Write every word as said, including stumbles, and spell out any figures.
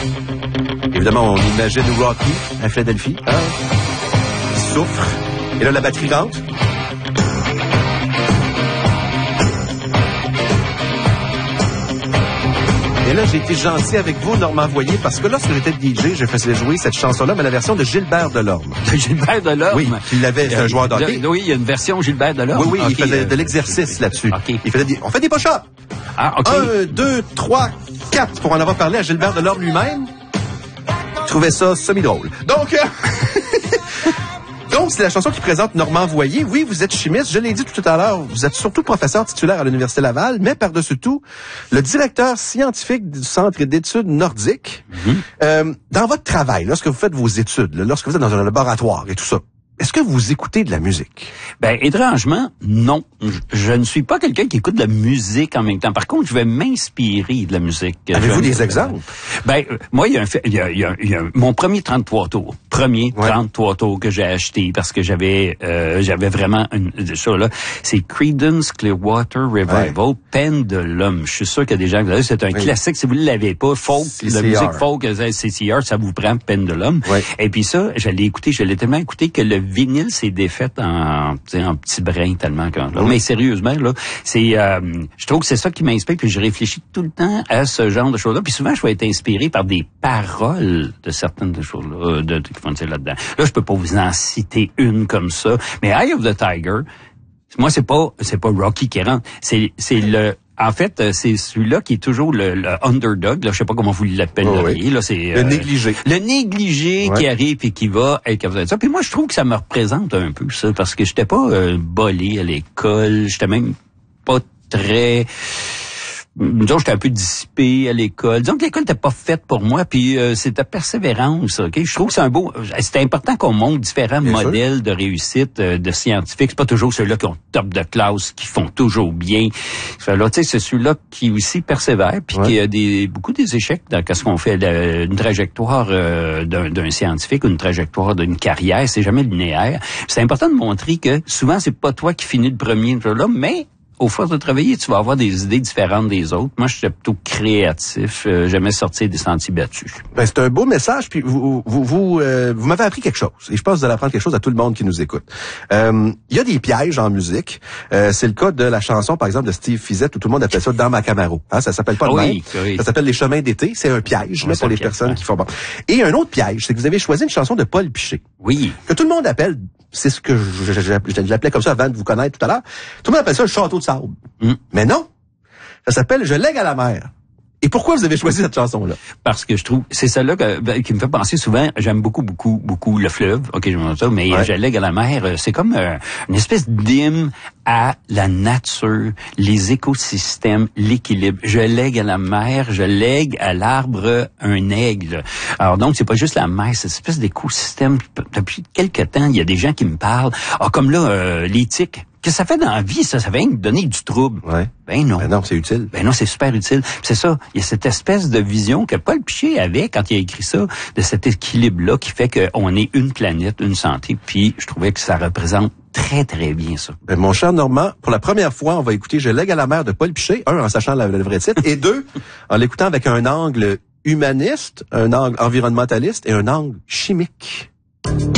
Évidemment, on imagine Rocky à Philadelphie. Hein? Il souffre. Et là, la batterie rentre. Et là, j'ai été gentil avec vous, Normand Voyer, parce que lorsque j'étais D J, je faisais jouer cette chanson-là, mais la version de Gilbert Delorme. De Gilbert Delorme? Oui, il avait, c'est un joueur d'hockey. De, oui, il y a une version Gilbert Delorme. Oui, oui, okay, il faisait euh, de l'exercice là-dessus. Okay. Il faisait des, on fait des push-ups. Ah, OK. Un, deux, trois, quatre, pour en avoir parlé à Gilbert Delorme lui-même. Je trouvais ça semi-drôle. Donc, euh... Donc, c'est la chanson qui présente Normand Voyer. Oui, vous êtes chimiste. Je l'ai dit tout à l'heure. Vous êtes surtout professeur titulaire à l'Université Laval, mais par-dessus tout, le directeur scientifique du Centre d'études nordiques. Mm-hmm. Euh, dans votre travail, lorsque vous faites vos études, là, lorsque vous êtes dans un laboratoire et tout ça, est-ce que vous écoutez de la musique? Ben, étrangement, non. Je, je ne suis pas quelqu'un qui écoute de la musique en même temps. Par contre, je vais m'inspirer de la musique. Avez-vous je, des exemples? Ben, euh, moi, il y a un fait, il y a, il y a, il y a mon premier trente-trois tours. Premier ouais. trente-trois tours que j'ai acheté parce que j'avais, euh, j'avais vraiment une, ça, là. C'est Creedence Clearwater Revival, ouais. Pendulum. Je suis sûr qu'il y a des gens qui disent, c'est un oui. classique. Si vous ne l'avez pas, folk, C C R. La musique folk, C C R, ça vous prend Pendulum. Ouais. Et puis ça, je l'ai écouté, je l'ai tellement écouté que le vinyle s'est défait en, en petits brins tellement quand là. Oui. Mais sérieusement, là, c'est, euh, je trouve que c'est ça qui m'inspire, puis je réfléchis tout le temps à ce genre de choses-là. Puis souvent, je vais être inspiré par des paroles de certaines de choses-là, de, de, qui vont dire là-dedans. Là, je peux pas vous en citer une comme ça, mais Eye of the Tiger, moi, c'est pas, c'est pas Rocky qui rentre, c'est, c'est le, en fait, c'est celui-là qui est toujours le, le underdog. Là, je sais pas comment vous l'appelleriez. Oh oui. Là, c'est le euh, négligé. Le négligé ouais. qui arrive et qui va être comme ça. Puis moi, je trouve que ça me représente un peu ça, parce que j'étais pas euh, bolé à l'école. J'étais même pas très. Disons, j'étais un peu dissipé à l'école. Disons que l'école n'était pas faite pour moi, puis euh, c'était persévérance. Ok, je trouve que c'est un beau. C'est important qu'on montre différents bien modèles sûr. De réussite euh, de scientifiques. C'est pas toujours ceux-là qui ont top de classe, qui font toujours bien. Là, tu sais, c'est celui-là qui aussi persévère, puis ouais. qui a des beaucoup des échecs dans ce qu'on fait. La, une trajectoire euh, d'un, d'un scientifique, une trajectoire d'une carrière, c'est jamais linéaire. C'est important de montrer que souvent c'est pas toi qui finis le premier là, mais au force de travailler, tu vas avoir des idées différentes des autres. Moi, je suis plutôt créatif. Euh, J'aimais sortir des sentiers battus. Ben, c'est un beau message. Puis vous, vous, vous, euh, vous m'avez appris quelque chose. Et je pense que vous allez apprendre quelque chose à tout le monde qui nous écoute. Euh, il y a des pièges en musique. Euh, c'est le cas de la chanson, par exemple, de Steve Fizette, où tout le monde appelle ça Dans ma Camaro. Hein, ça s'appelle pas de oui, même. Oui. Ça s'appelle Les Chemins d'été. C'est un piège oui, là, pour les piège, personnes ouais. qui font bon. Et un autre piège, c'est que vous avez choisi une chanson de Paul Piché. Oui. Que tout le monde appelle. C'est ce que je, je, je, je l'appelais comme ça avant de vous connaître tout à l'heure. Tout le monde appelle ça le château de sable. Mm. Mais non. Ça s'appelle Je lègue à la mer. Et pourquoi vous avez choisi cette chanson-là? Parce que je trouve, c'est celle-là que, ben, qui me fait penser souvent, j'aime beaucoup, beaucoup, beaucoup le fleuve. OK, j'aime ça, mais ouais. Je lègue à la mer, c'est comme euh, une espèce d'hymne à la nature, les écosystèmes, l'équilibre. Je lègue à la mer, je lègue à l'arbre un aigle. Alors donc, c'est pas juste la mer, c'est une espèce d'écosystème. Depuis quelque temps, il y a des gens qui me parlent, ah, comme là, euh, l'éthique. Qu'est-ce que ça fait dans la vie, ça? Ça vient de donner du trouble. Ouais. Ben non. Ben non, c'est utile. Ben non, c'est super utile. C'est ça. Il y a cette espèce de vision que Paul Piché avait quand il a écrit ça, de cet équilibre-là qui fait qu'on est une planète, une santé. Puis, je trouvais que ça représente très, très bien ça. Ben, mon cher Normand, pour la première fois, on va écouter Je lègue à la mer de Paul Piché. Un, en sachant le, le vrai titre. Et deux, en l'écoutant avec un angle humaniste, un angle environnementaliste et un angle chimique.